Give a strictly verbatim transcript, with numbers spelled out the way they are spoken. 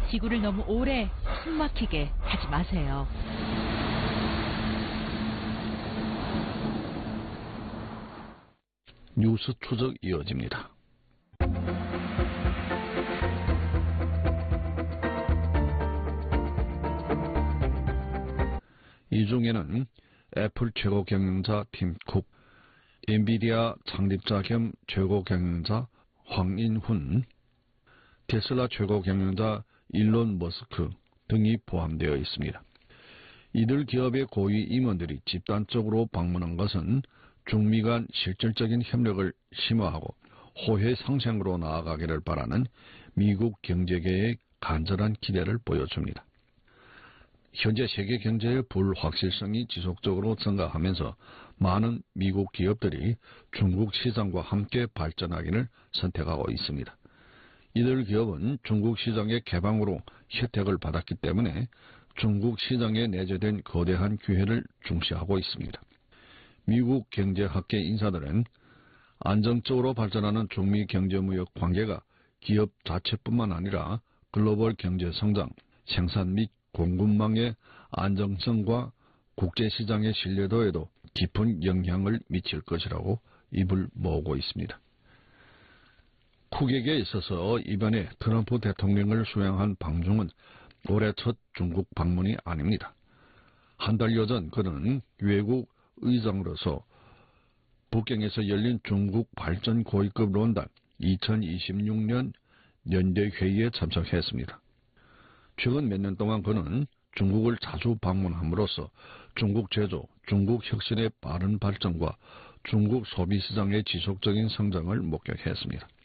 지구를 너무 오래 숨막히게 하지 마세요. 뉴스 추적 이어집니다. 이 중에는 애플 최고 경영자 팀 쿡, 엔비디아 창립자 겸 최고 경영자 황인훈, 테슬라 최고 경영자 일론 머스크 등이 포함되어 있습니다. 이들 기업의 고위 임원들이 집단적으로 방문한 것은 중미 간 실질적인 협력을 심화하고 호혜 상생으로 나아가기를 바라는 미국 경제계의 간절한 기대를 보여줍니다. 현재 세계 경제의 불확실성이 지속적으로 증가하면서 많은 미국 기업들이 중국 시장과 함께 발전하기를 선택하고 있습니다. 이들 기업은 중국 시장의 개방으로 혜택을 받았기 때문에 중국 시장에 내재된 거대한 기회를 중시하고 있습니다. 미국 경제학계 인사들은 안정적으로 발전하는 중미 경제무역 관계가 기업 자체뿐만 아니라 글로벌 경제 성장, 생산 및 공급망의 안정성과 국제시장의 신뢰도에도 깊은 영향을 미칠 것이라고 입을 모으고 있습니다. 쿡에게 있어서 이번에 트럼프 대통령을 수행한 방중은 올해 첫 중국 방문이 아닙니다. 한 달여 전 그는 외국 의장으로서 북경에서 열린 중국 발전 고위급 론단 이천이십육 년 연대회의에 참석했습니다. 최근 몇 년 동안 그는 중국을 자주 방문함으로써 중국 제조, 중국 혁신의 빠른 발전과 중국 소비시장의 지속적인 성장을 목격했습니다.